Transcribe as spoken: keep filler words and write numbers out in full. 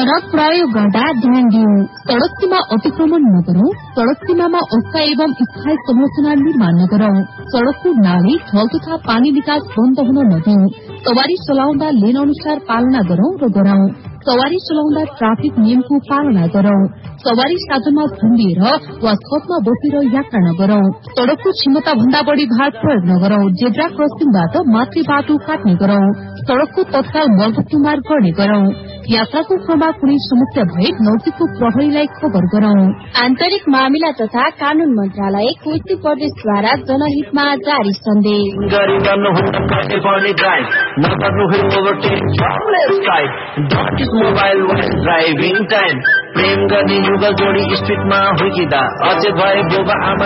सड़क प्रयोग गर्दा ध्यान दिऊ। सड़क सीमा अतिक्रमण नगरौं। सड़क सीमामा अस्थायी एवं स्थायी संरचना निर्माण नगरौं। सड़कको नाली, ढल तथा पानी निकास बन्द हुन नदिऊ। सवारी चलाउँदा लेन अनुसार पालना गरौं र गराउँ। सवारी चलाउँदा ट्राफिक नियमको पालना गरौं। सवारी साधनमा झुन्डिएर वा छतमा बसेर यात्रा नगरौं। सड़कको क्षमता भन्दा बढ़ी भार प्रयोग नगरौं। जेब्रा क्रसिङबाट मात्रै बाटो काट्ने गरौं। सड़कको तत्काल मर्मतुमार गर्ने गरौं। यात्राको क्रममा कुनै समस्या भए नजिकको प्रहरीलाई खबर गरौं। आन्तरिक मामिला तथा कानून मन्त्रालय कोशी प्रदेशद्वारा जनहितमा जारी सन्देश। मोबाइल ड्राइभिङ टाइम प्रेम गर्ने युगल जोडी स्पिडमा हुर्किँदा अझै भए बुबा आमा